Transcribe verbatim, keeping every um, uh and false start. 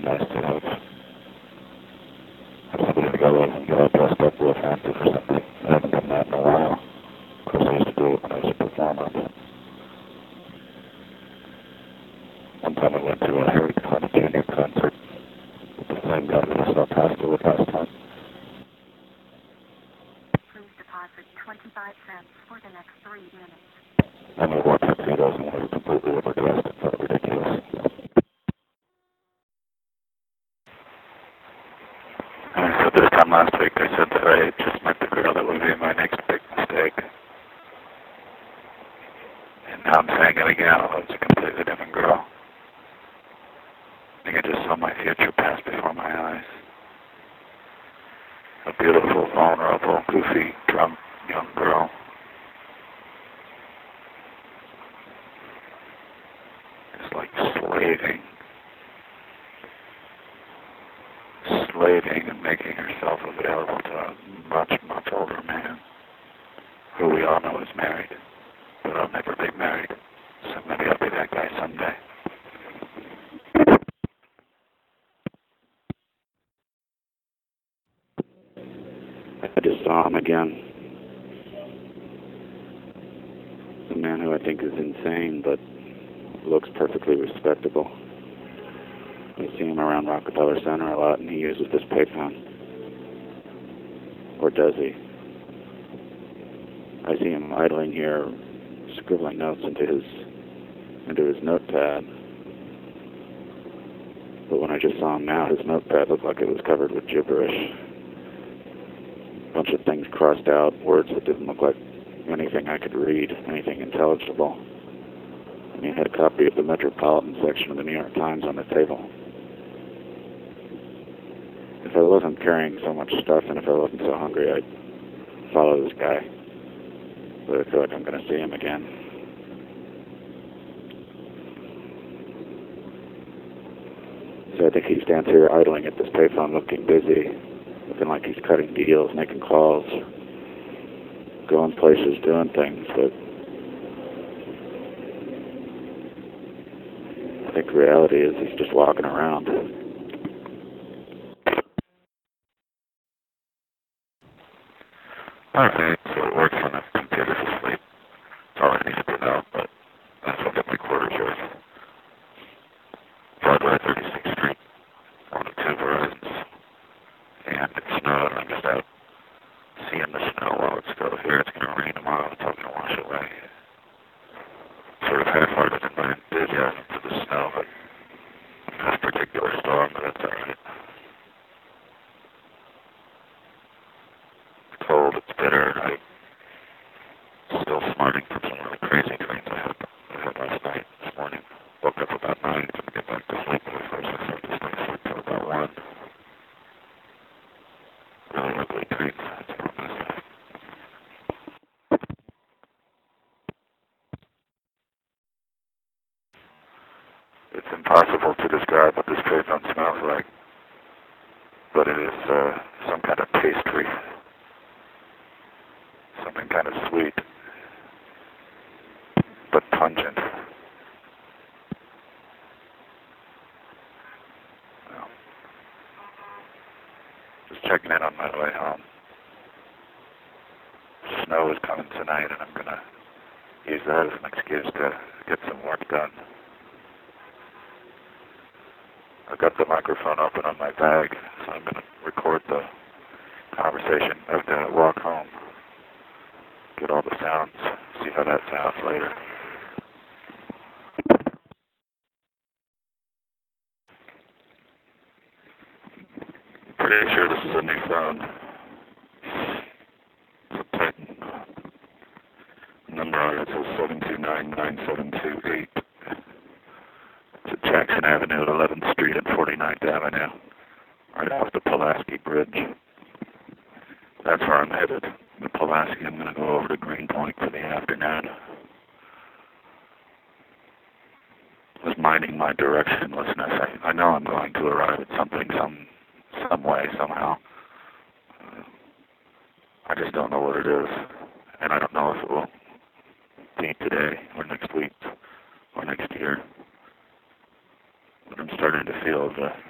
nice to have, have somebody to go and get all dressed up real fancy for something. I haven't done that in a while. Of course, I used to do it when I was a performer, but one time I went to a Harry Connick Junior concert with the same guy that I saw Pastor with last time. Please deposit twenty-five cents for the next three minutes. And we wore tuxedos and we were completely overdressed. It felt ridiculous. And I said this time last week, I said that I just met the girl that would be my next big mistake. And now I'm saying it again, although it's a completely different girl. I think I just saw my future pass before my eyes. A beautiful, vulnerable, goofy, drunk young girl. Just like slaving. Slaving and making herself available to a much, much older man, who we all know is married, but I'll never be married, so maybe I'll be that guy someday. I just saw him again. A man who I think is insane, but looks perfectly respectable. I see him around Rockefeller Center a lot, and he uses this payphone. Or does he? I see him idling here, scribbling notes into his into his notepad. But when I just saw him now, his notepad looked like it was covered with gibberish. A bunch of things crossed out, words that didn't look like anything I could read, anything intelligible. And he had a copy of the Metropolitan section of the New York Times on the table. If I wasn't carrying so much stuff and if I wasn't so hungry, I'd follow this guy. But I feel like I'm going to see him again. So I think he stands here idling at this payphone, looking busy, looking like he's cutting deals, making calls, going places, doing things, but I think the reality is he's just walking around. Okay, so it works when the computer's asleep. That's all I needed to know, but that's what got my quarter choice. Broadway, thirty-sixth Street, one of two Verizons. And it snowed, and I'm just out seeing the snow while it's still here. It's going to rain tomorrow. It's all going to wash away. Sort of half-hearted in my enthusiasm for the snow, but this particular storm, but that's all right. It's cold, it's bitter, and I'm still smarting from some of the crazy dreams I had, I had last night, this morning. Woke up about nine, to get back to sleep, but at first I started to stay asleep till about one. Really ugly dreams, that's what I'm going to say. It's impossible to describe what this payphone smells like, but it is uh, some kind of pastry, something kind of sweet, but pungent. Well, just checking in on my way home. Snow is coming tonight, and I'm going to use that as an excuse to get some work done. I've got the microphone open on my bag, so I'm going to record the conversation of the walk home. Get all the sounds, see how that sounds later. Pretty sure this is a new phone. It's a Titan. Number on it says seven two nine nine seven two eight. It's at Jackson Avenue, eleventh Street and forty-ninth Avenue, right off the Pulaski Bridge. That's where I'm headed. The Pulaski, I'm going to go over to Greenpoint for the afternoon. I was minding my directionlessness. I, I know I'm going to arrive at something some some way, somehow. Uh, I just don't know what it is. And I don't know if it will be today or next week or next year. But I'm starting to feel the